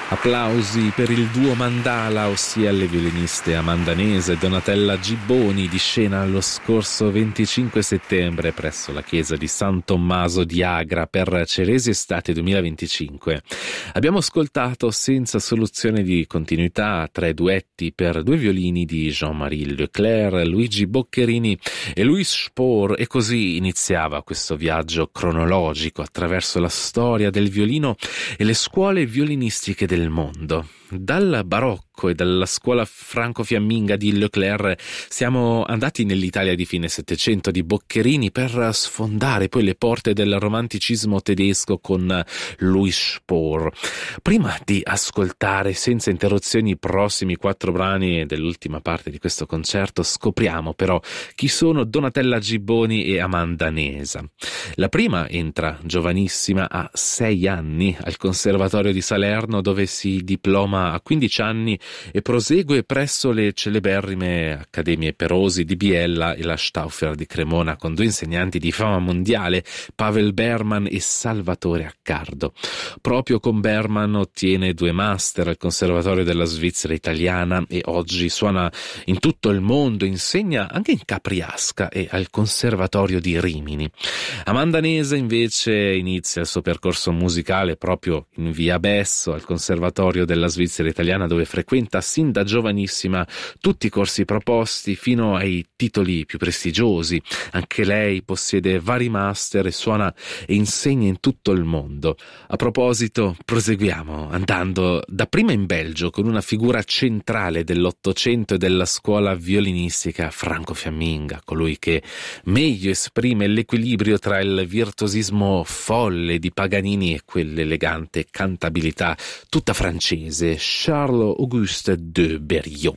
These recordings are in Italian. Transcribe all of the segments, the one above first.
Applausi per il duo Mandala, ossia le violiniste Amanda Nese e Donatella Gibboni, di scena lo scorso 25 settembre presso la chiesa di San Tommaso di Agra per Ceresi Estate 2025. Abbiamo ascoltato senza soluzione di continuità 3 duetti per 2 violini di Jean-Marie Leclerc, Luigi Boccherini e Louis Spohr, e così iniziava questo viaggio cronologico attraverso la storia del violino e le scuole violinistiche del mondo. Dal barocco e dalla scuola franco-fiamminga di Leclerc siamo andati nell'Italia di fine Settecento di Boccherini per sfondare poi le porte del romanticismo tedesco con Louis Spohr. Prima di ascoltare senza interruzioni i prossimi 4 brani dell'ultima parte di questo concerto, scopriamo però chi sono Donatella Gibboni e Amanda Nesa. La prima entra giovanissima, a 6 anni, al Conservatorio di Salerno, dove si diploma a 15 anni e prosegue presso le celeberrime Accademie Perosi di Biella e la Stauffer di Cremona con 2 insegnanti di fama mondiale, Pavel Berman e Salvatore Accardo. Proprio con Berman ottiene 2 master al Conservatorio della Svizzera Italiana e oggi suona in tutto il mondo, insegna anche in Capriasca e al Conservatorio di Rimini. Amanda Nese invece inizia il suo percorso musicale proprio in via Besso al Conservatorio della Svizzera Italiana, dove frequenta sin da giovanissima tutti i corsi proposti fino ai titoli più prestigiosi. Anche lei possiede vari master e suona e insegna in tutto il mondo. A proposito, proseguiamo andando dapprima in Belgio con una figura centrale dell'Ottocento e della scuola violinistica franco-fiamminga, colui che meglio esprime l'equilibrio tra il virtuosismo folle di Paganini e quell'elegante cantabilità tutta francese. Charles-Auguste de Berriot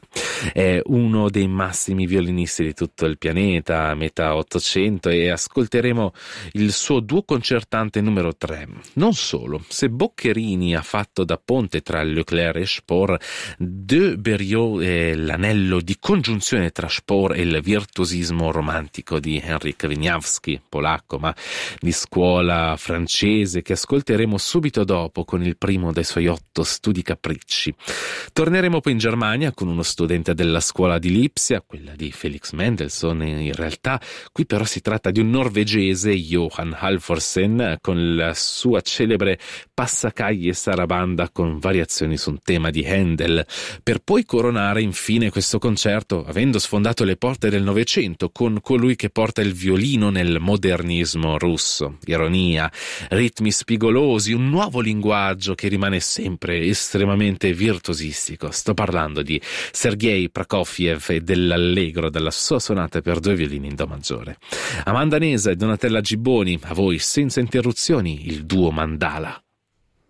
è uno dei massimi violinisti di tutto il pianeta, a metà Ottocento, e ascolteremo il suo duo concertante numero 3. Non solo, se Boccherini ha fatto da ponte tra Leclerc e Spohr, de Berriot è l'anello di congiunzione tra Spohr e il virtuosismo romantico di Henryk Wieniawski, polacco ma di scuola francese, che ascolteremo subito dopo con il primo dei suoi 8 studi capricci. Torneremo poi in Germania con uno studente della scuola di Lipsia, quella di Felix Mendelssohn. In realtà qui però si tratta di un norvegese, Johan Halvorsen, con la sua celebre Passacaglie Sarabanda con variazioni su un tema di Handel, per poi coronare infine questo concerto avendo sfondato le porte del Novecento con colui che porta il violino nel modernismo russo. Ironia, ritmi spigolosi, un nuovo linguaggio che rimane sempre estremamente virtuosistico. Sto parlando di Sergei Prokofiev e dell'Allegro della sua sonata per 2 violini in do maggiore. Amanda Nese e Donatella Gibboni, a voi senza interruzioni il duo Mandala.